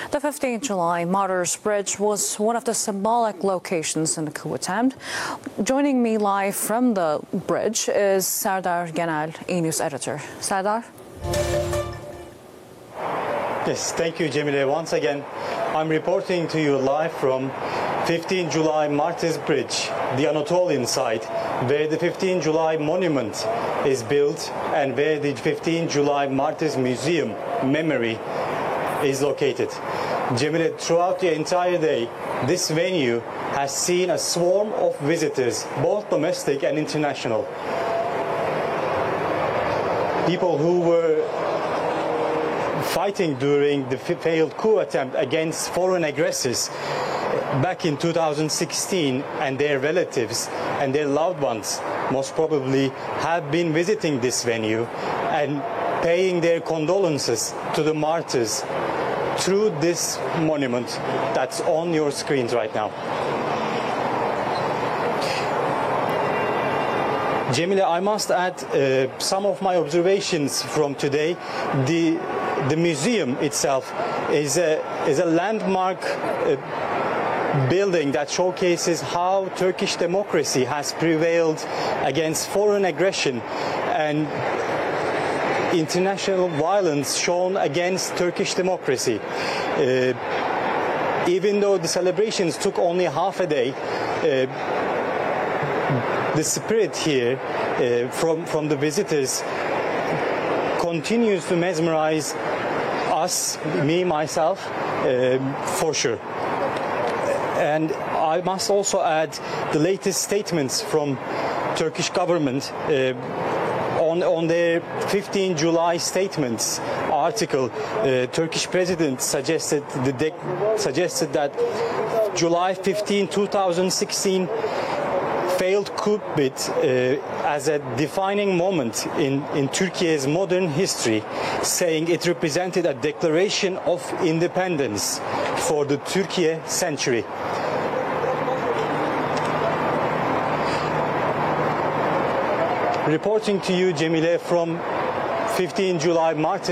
The 15th July Martyrs Bridge was one of the symbolic locations in the coup attempt. Joining me live from the bridge is Serdar Genel, E-News editor. Serdar? Yes, thank you, Cemile. Once again, I'm reporting to you live from 15 July Martyrs Bridge, the Anatolian site, where the 15 July monument is built and where the 15 July Martyrs Museum memory is located. Cemile, throughout the entire day, this venue has seen a swarm of visitors, both domestic and international. People who were fighting during the failed coup attempt against foreign aggressors back in 2016, and their relatives and their loved ones most probably have been visiting this venue and paying their condolences to the martyrs through this monument that's on your screens right now. Cemile, I must add some of my observations from today. The museum itself is a landmark building that showcases how Turkish democracy has prevailed against foreign aggression and international violence shown against Turkish democracy. Even though the celebrations took only half a day, the spirit here from the visitors continues to mesmerize us, myself, for sure. And I must also add the latest statements from Turkish government on their 15 July statements article. Turkish president suggested that July 15, 2016 failed coup bid as a defining moment in Turkey's modern history, saying it represented a declaration of independence for the Turkey century. Reporting to you, Cemile, from 15 July Martyrs